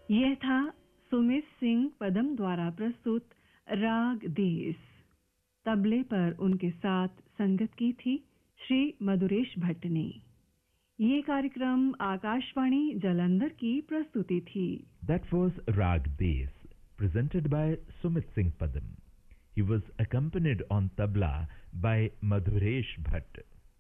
यह था सुमित सिंह पदम द्वारा प्रस्तुत राग देस। तबले पर उनके साथ संगत की थी श्री मधुरेश भट्ट ने। ये कार्यक्रम आकाशवाणी जालंधर की प्रस्तुति थी। That was Rag Des, presented by Sumit Singh Padam. He was accompanied on tabla by Madhuresh Bhatt.